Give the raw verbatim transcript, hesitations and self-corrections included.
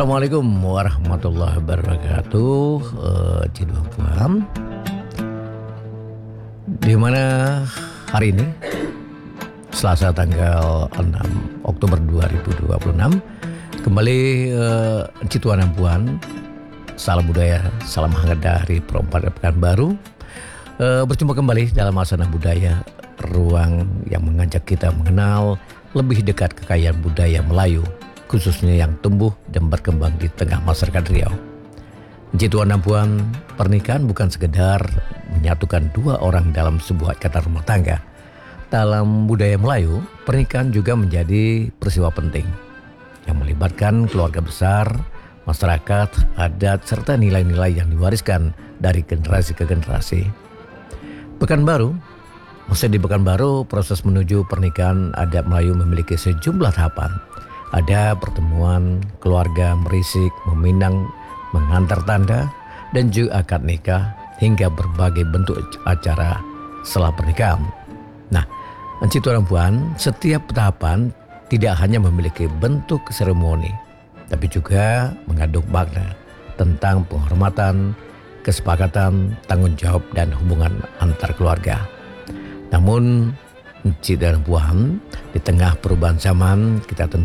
Assalamualaikum warahmatullahi wabarakatuh. uh, Cik Dua Puan, di mana hari ini Selasa tanggal enam Oktober dua ribu dua puluh enam kembali uh, Cik Tuan dan Puan, salam budaya, salam hangat dari Perempatan Pekanbaru, uh, berjumpa kembali dalam Asana Budaya, ruang yang mengajak kita mengenal lebih dekat kekayaan budaya Melayu, khususnya yang tumbuh dan berkembang di tengah masyarakat Riau. Cik Tuan dan Puan, pernikahan bukan sekedar menyatukan dua orang dalam sebuah ikatan rumah tangga. Dalam budaya Melayu, pernikahan juga menjadi peristiwa penting yang melibatkan keluarga besar, masyarakat, adat, serta nilai-nilai yang diwariskan dari generasi ke generasi. Pekanbaru, maksud di Pekanbaru, proses menuju pernikahan adat Melayu memiliki sejumlah tahapan. Ada pertemuan keluarga merisik, meminang, mengantar tanda, dan juga akad nikah, hingga berbagai bentuk acara setelah pernikahan. Nah, Cik Tuan dan Puan, setiap tahapan tidak hanya memiliki bentuk seremoni, tapi juga mengandung makna tentang penghormatan, kesepakatan, tanggung jawab, dan hubungan antar keluarga. Namun, Cik dan Puan, di tengah perubahan zaman, kita tentu